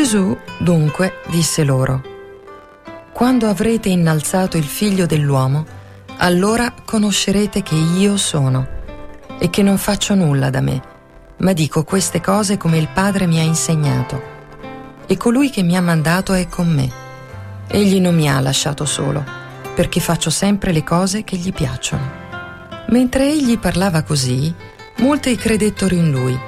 Gesù dunque disse loro: «Quando avrete innalzato il Figlio dell'uomo, allora conoscerete che io sono, e che non faccio nulla da me, ma dico queste cose come il Padre mi ha insegnato. E colui che mi ha mandato è con me. Egli non mi ha lasciato solo, perché faccio sempre le cose che gli piacciono». Mentre egli parlava così, molti credettero in lui.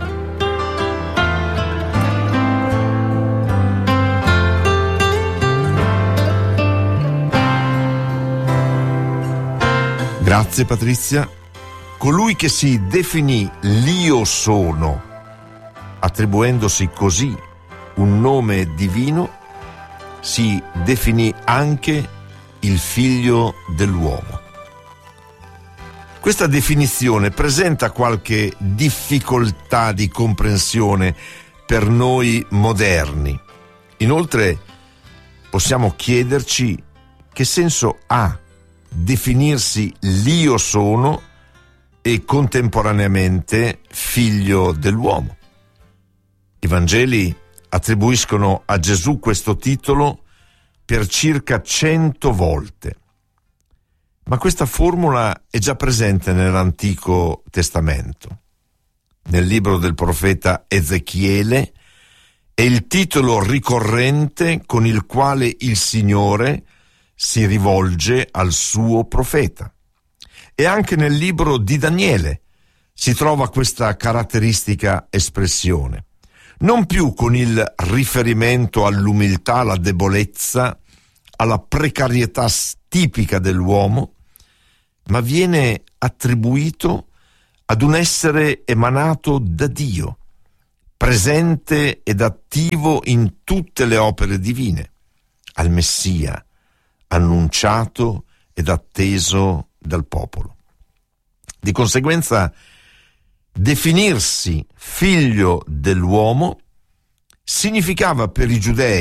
Grazie Patrizia. Colui che si definì l'Io sono, attribuendosi così un nome divino, si definì anche il Figlio dell'uomo. Questa definizione presenta qualche difficoltà di comprensione per noi moderni. Inoltre possiamo chiederci che senso ha definirsi l'Io sono e contemporaneamente figlio dell'uomo. I Vangeli attribuiscono a Gesù questo titolo per circa 100 volte. Ma questa formula è già presente nell'Antico Testamento. Nel libro del profeta Ezechiele è il titolo ricorrente con il quale il Signore si rivolge al suo profeta. E anche nel libro di Daniele si trova questa caratteristica espressione, non più con il riferimento all'umiltà, alla debolezza, alla precarietà tipica dell'uomo, ma viene attribuito ad un essere emanato da Dio, presente ed attivo in tutte le opere divine, al Messia, annunciato ed atteso dal popolo. Di conseguenza, definirsi figlio dell'uomo significava per i giudei